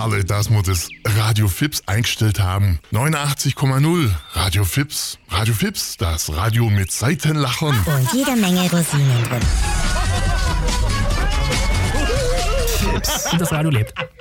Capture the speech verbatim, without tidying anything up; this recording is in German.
Signale, dass wir das Radio Fips eingestellt haben. neunundachtzig Komma null Radio Fips. Radio Fips, das Radio mit Seitenlachern. Und jede Menge Rosinen drin. Fips. Das Radio lebt.